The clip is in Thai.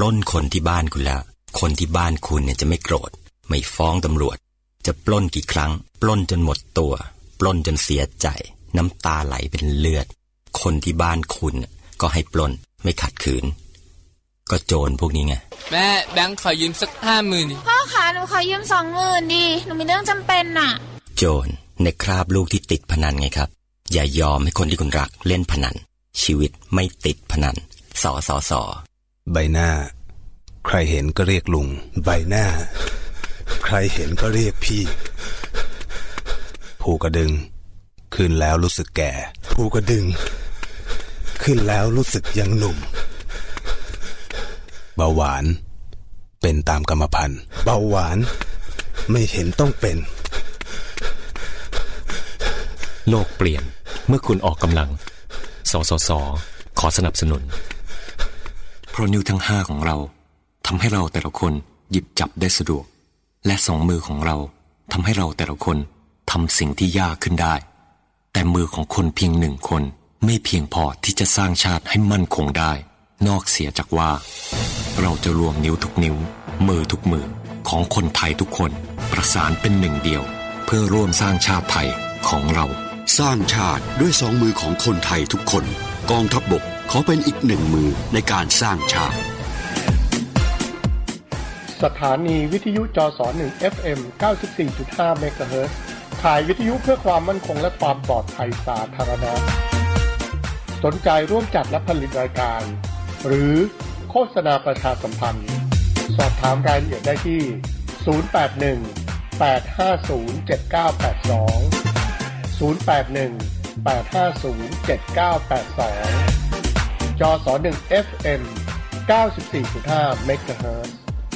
ล้นคนที่บ้านคุณแล้วคนที่บ้านคุณเนี่ยจะไม่โกรธไม่ฟ้องตำรวจจะปล้นกี่ครั้งปล้นจนหมดตัวปล้นจนเสียใจน้ำตาไหลเป็นเลือดคนที่บ้านคุณก็ให้ปล้นไม่ขัดขืนก็โจรพวกนี้ไงแม่แบงค์ขอยืมสัก 50,000 ดิพ่อคะหนูขอยืม 20,000 ดิหนูมีเรื่องจำเป็นน่ะโจรในคราบลูกที่ติดพนันไงครับอย่ายอมให้คนที่คุณรักเล่นพนันชีวิตไม่ติดพนันสอใบหน้าใครเห็นก็เรียกลุงใบหน้าใครเห็นก็เรียกพี่ภูกระดึงขึ้นแล้วรู้สึกแก่ภูกระดึงขึ้นแล้วรู้สึกยังหนุ่มเบาหวานเป็นตามกรรมพันธุ์เบาหวานไม่เห็นต้องเป็นโลกเปลี่ยนเมื่อคุณออกกำลังสสขอสนับสนุนเพราะนิ้วทั้ง5ของเราทำให้เราแต่ละคนหยิบจับได้สะดวกและ2มือของเราทำให้เราแต่ละคนทำสิ่งที่ยากขึ้นได้แต่มือของคนเพียง1คนไม่เพียงพอที่จะสร้างชาติให้มั่นคงได้นอกเสียจากว่าเราจะรวมนิ้วทุกนิ้วมือทุกมือของคนไทยทุกคนประสานเป็นหนึ่งเดียวเพื่อร่วมสร้างชาติไทยของเราสร้างชาติด้วย2มือของคนไทยทุกคนกองทัพบกขอเป็นอีก1มือในการสร้างชาติสถานีวิทยุจส1 FM 94.5 เมกะเฮิรตซ์ขายวิทยุเพื่อความมั่นคงและความปลอดภัยสาธารณะสนใจร่วมจัดและผลิตรายการหรือโฆษณาประชาสัมพันธ์สอบถามรายละเอียดได้ที่081-850-7982 081-850-7982 จส1 FM 94.5 เมกะเฮิรตซ์